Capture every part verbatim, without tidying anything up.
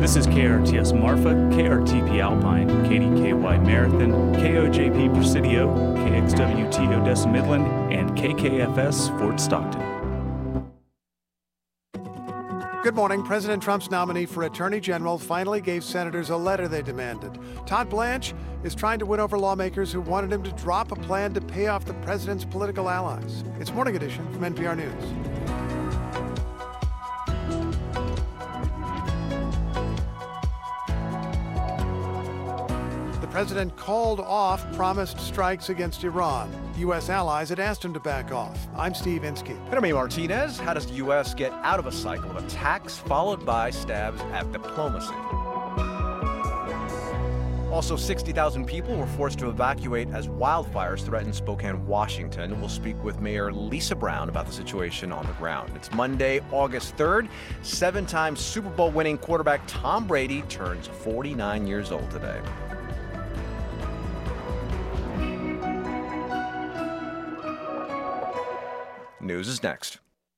This is K R T S Marfa, K R T P Alpine, K D K Y Marathon, K O J P Presidio, K X W T Odessa Midland, and K K F S Fort Stockton. Good morning. President Trump's nominee for Attorney General finally gave senators a letter they demanded. Todd Blanche is trying to win over lawmakers who wanted him to drop a plan to pay off the president's political allies. It's Morning Edition from N P R News. The president called off promised strikes against Iran. U S allies had asked him to back off. I'm Steve Inskeep. And I'm Amy Martinez. How does the U S get out of a cycle of attacks followed by stabs at diplomacy? Also, sixty thousand people were forced to evacuate as wildfires threatened Spokane, Washington. We'll speak with Mayor Lisa Brown about the situation on the ground. It's Monday, August third. Seven-time Super Bowl winning quarterback Tom Brady turns forty-nine years old today. News is next.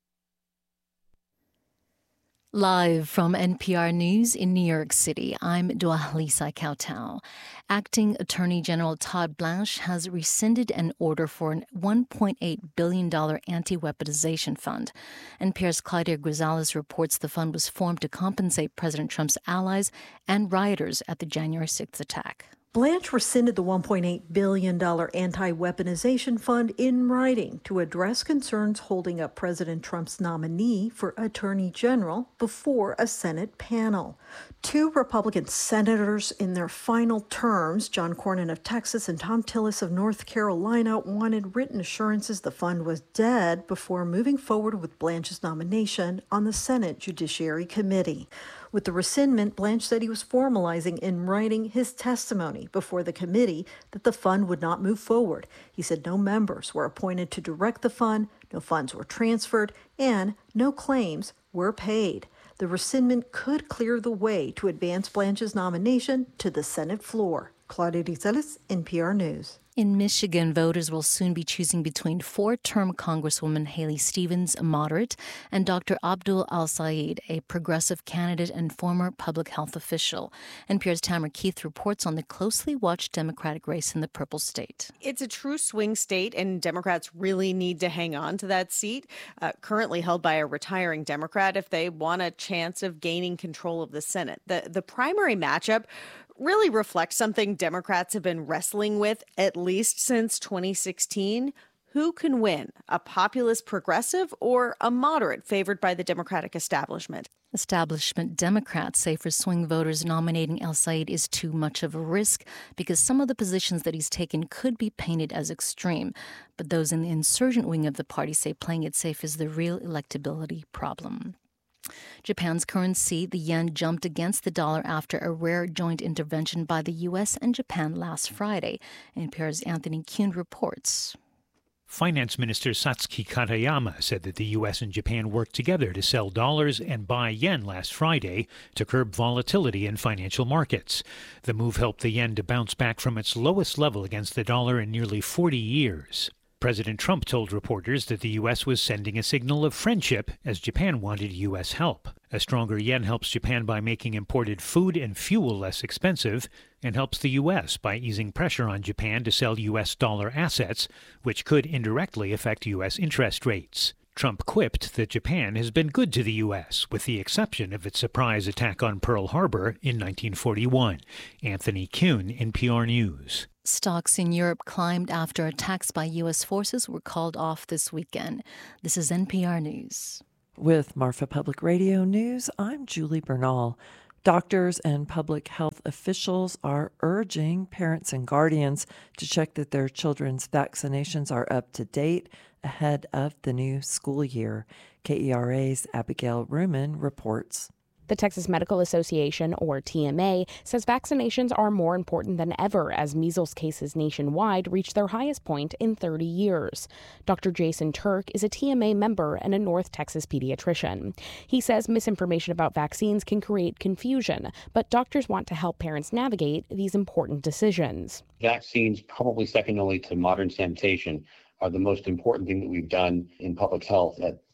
Live from N P R News in New York City, I'm Dua-Lisa Kautal. Acting Attorney General Todd Blanche has rescinded an order for a one point eight billion dollars anti-weaponization fund. N P R's Claudia Grisales reports the fund was formed to compensate President Trump's allies and rioters at the January sixth attack. Blanche rescinded the one point eight billion dollars anti-weaponization fund in writing to address concerns holding up President Trump's nominee for Attorney General before a Senate panel. Two Republican senators in their final terms, John Cornyn of Texas and Thom Tillis of North Carolina, wanted written assurances the fund was dead before moving forward with Blanche's nomination on the Senate Judiciary Committee. With the rescindment, Blanche said he was formalizing in writing his testimony before the committee that the fund would not move forward. He said no members were appointed to direct the fund, no funds were transferred, and no claims were paid. The rescindment could clear the way to advance Blanche's nomination to the Senate floor. Claudia Grisales, N P R News. In Michigan, voters will soon be choosing between four-term Congresswoman Haley Stevens, a moderate, and Doctor Abdul Al-Sayed, a progressive candidate and former public health official. N P R's Tamara Keith reports on the closely watched Democratic race in the Purple State. It's a true swing state, and Democrats really need to hang on to that seat, uh, currently held by a retiring Democrat, if they want a chance of gaining control of the Senate. The, the primary matchup really reflects something Democrats have been wrestling with at least since twenty sixteen. Who can win, a populist progressive or a moderate favored by the Democratic establishment? Establishment Democrats say for swing voters, nominating El-Sayed is too much of a risk because some of the positions that he's taken could be painted as extreme. But those in the insurgent wing of the party say playing it safe is the real electability problem. Japan's currency, the yen, jumped against the dollar after a rare joint intervention by the U S and Japan last Friday. N P R's Anthony Kuhn reports. Finance Minister Satsuki Katayama said that the U S and Japan worked together to sell dollars and buy yen last Friday to curb volatility in financial markets. The move helped the yen to bounce back from its lowest level against the dollar in nearly forty years. President Trump told reporters that the U S was sending a signal of friendship as Japan wanted U S help. A stronger yen helps Japan by making imported food and fuel less expensive and helps the U S by easing pressure on Japan to sell U S dollar assets, which could indirectly affect U S interest rates. Trump quipped that Japan has been good to the U S, with the exception of its surprise attack on Pearl Harbor in nineteen forty-one. Anthony Kuhn, N P R News. Stocks in Europe climbed after attacks by U S forces were called off this weekend. This is N P R News. With Marfa Public Radio News, I'm Julie Bernal. Doctors and public health officials are urging parents and guardians to check that their children's vaccinations are up to date ahead of the new school year. K E R A's Abigail Ruman reports. The Texas Medical Association, or T M A, says vaccinations are more important than ever as measles cases nationwide reach their highest point in thirty years. Doctor Jason Turk is a T M A member and a North Texas pediatrician. He says misinformation about vaccines can create confusion, but doctors want to help parents navigate these important decisions. Vaccines, probably second only to modern sanitation, are the most important thing that we've done in public health at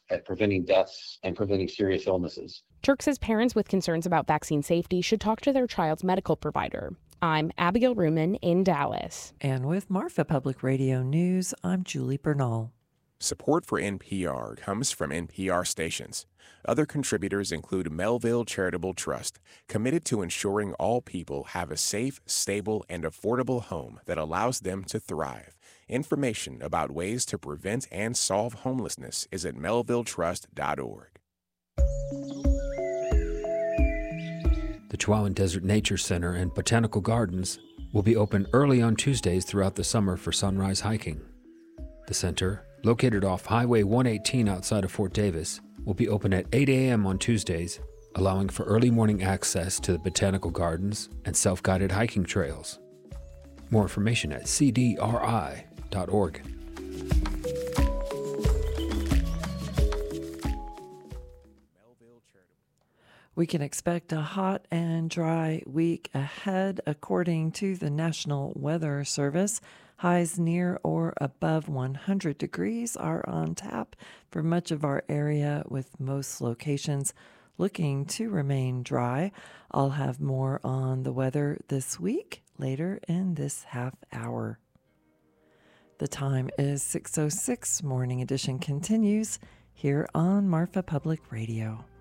at preventing deaths and preventing serious illnesses. Turk says parents with concerns about vaccine safety should talk to their child's medical provider. I'm Abigail Ruman in Dallas. And with Marfa Public Radio News, I'm Julie Bernal. Support for N P R comes from N P R stations. Other contributors include Melville Charitable Trust, committed to ensuring all people have a safe, stable, and affordable home that allows them to thrive. Information about ways to prevent and solve homelessness is at melville trust dot org. The Chihuahuan Desert Nature Center and Botanical Gardens will be open early on Tuesdays throughout the summer for sunrise hiking. The center, located off Highway one eighteen outside of Fort Davis, will be open at eight a.m. on Tuesdays, allowing for early morning access to the botanical gardens and self-guided hiking trails. More information at c d r i dot org. We can expect a hot and dry week ahead, according to the National Weather Service. Highs near or above one hundred degrees are on tap for much of our area, with most locations looking to remain dry. I'll have more on the weather this week later in this half hour. The time is six oh six. Morning Edition continues here on Marfa Public Radio.